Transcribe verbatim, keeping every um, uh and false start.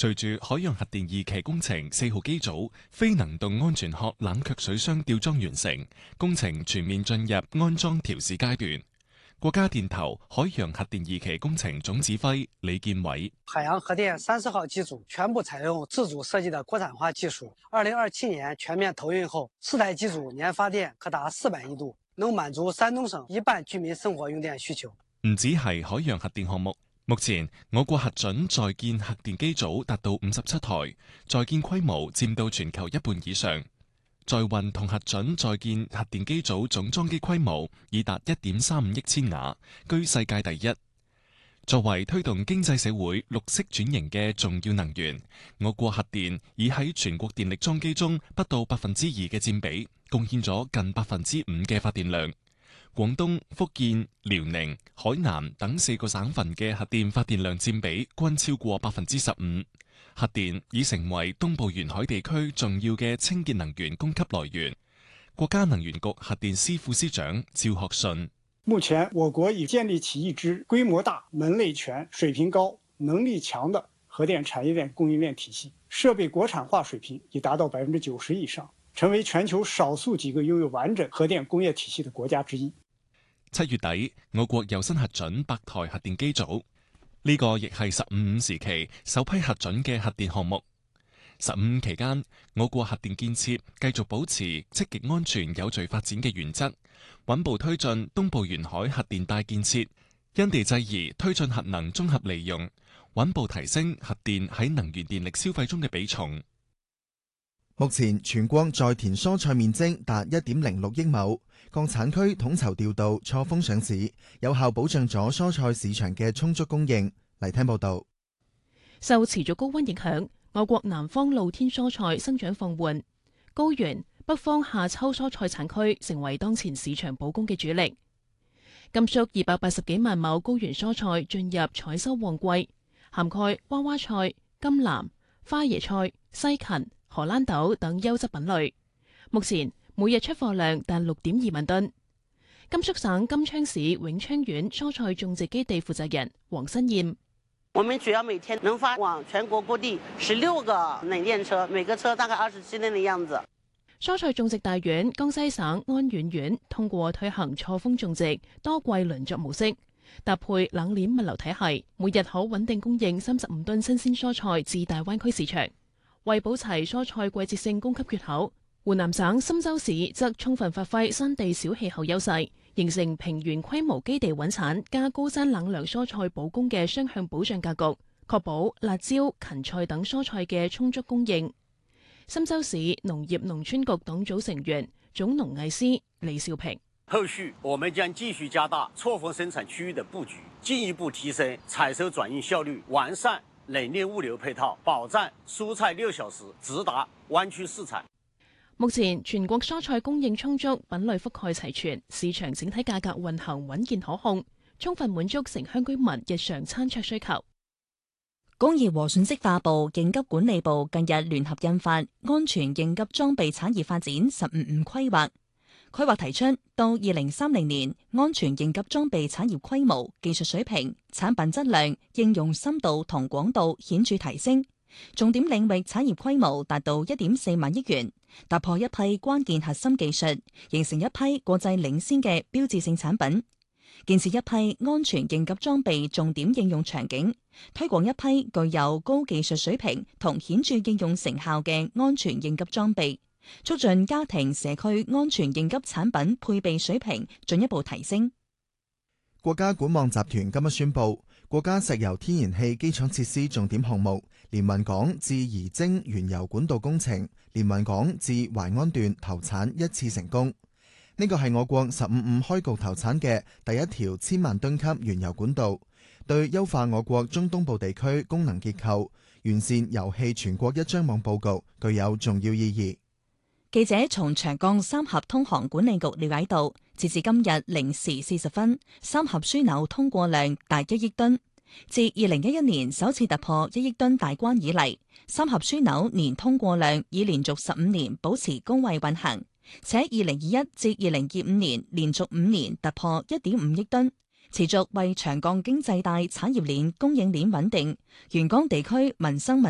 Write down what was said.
隨住海洋核電二期工程四號機組非能動安全殼冷卻水箱吊裝完成，工程全面進入安裝調試階段。國家電投海洋核電二期工程總指揮李建偉： 海洋核電三十號機組全部採用自主設計的國產化技術，二零二七年全面投運後，四台機組年發電可達四百億度，能滿足山東省一半居民生活用電需求。 唔止係海洋核電項目。目前，我國核准在建核電機組達到五十七台，在建規模佔到全球一半以上。在運同核准在建核電機組總裝機規模已達一點三五億千瓦，居世界第一。作為推動經濟社會綠色轉型嘅重要能源，我國核電已喺全國電力裝機中不到百分之二嘅佔比，貢獻咗近百分之五嘅發電量。廣東、福建、遼寧、海南等四個省份嘅核電發電量佔比均超過百分之十五，核電已成為東部沿海地區重要嘅清潔能源供給來源。國家能源局核電司副司長趙學順： 目前我國已建立起一支規模大、門類全、水平高、能力強的核電產業鏈供應鏈體系，設備國產化水平已達到百分之九十以上，成為全球少數幾個擁有完整核電工業體系的國家之一。 七月底，我國又新核准百台核電機組，呢、這個亦係十五五時期首批核准嘅核電項目。十五五期間，我國核電建設繼續保持積極安全有序發展嘅原則，穩步推進東部沿海核電帶建設，因地制宜推進核能綜合利用，穩步提升核電喺能源電力消費中嘅比重。 目前全國在田蔬菜面積達一點零六億畝，各產區統籌調度，錯峰上市，有效保障咗蔬菜市場嘅充足供應。嚟聽報道。 受持續高溫影響，我國南方露天蔬菜生長放緩，高原、北方夏秋蔬菜產區成為當前市場保供嘅主力。甘肅二百八十幾萬畝高原蔬菜進入採收旺季，涵蓋娃娃菜、甘藍、花椰菜、西芹、荷蘭豆等優質品類，目前每日出貨量達六點二萬噸。甘肅省金昌市永昌縣蔬菜種植基地負責人黃新燕： 我們主要每天能發往全國各地十六個冷電車，每個車大概二十七噸的樣子。 蔬菜種植大縣江西省安遠縣通過推行錯峰種植、多季輪作模式，搭配冷鏈物流體系，每日可穩定供應三十五噸新鮮蔬菜至大灣區市場。為補齊蔬菜季節性供給缺口，湖南省深州市則充分發揮山地小氣候優勢，形成平原規模基地穩產加高山冷涼蔬菜保供嘅雙向保障格局，確保辣椒、芹菜等蔬菜嘅充足供應。深州市農業農村局黨組成員、總農藝師李少平： 後續我們將繼續加大錯峰生產區域的佈局，進一步提升採收轉運效率，完善冷鏈物流配套，保障蔬菜六小時直達灣區市場。 目前全國蔬菜供應充足，品類覆蓋齊全，市場整體價格運行穩健可控，充分滿足城鄉居民日常餐桌需求。 工業和信息化部應急管理部近日聯合印發《安全應急裝備產業發展“十五五”規劃》。規劃提出，到二零三零年，安全應急裝備產業規模、技術水平、產品質量、應用深度同廣度顯著提升，重點領域產業規模達到一點四萬億元，突破一批關鍵核心技術，形成一批國際領先嘅標誌性產品，建設一批安全應急裝備重點應用場景，推廣一批具有高技術水平同顯著應用成效嘅安全應急裝備，促進家庭社區安全應急產品配備水平進一步提升。 國家管網集團今日宣布，國家石油天然氣基礎設施重點項目連雲港至宜征原油管道工程連雲港至淮安段投產一次成功。呢個係我國十五五開局投產嘅第一條千萬噸級原油管道，對優化我國中東部地區功能結構、完善油氣全國一張網佈局具有重要意義。 記者從長江三峽通航管理局了解到，截至今日零時四十分，三峽樞紐通過量達一億噸。自二零一一年首次突破一億噸大關以嚟，三峽樞紐年通過量已連續十五年保持高位運行，且二零二一至二零二五年連續五年突破一點五億噸，持續為長江經濟帶產業鏈供應鏈穩定、沿江地區民生民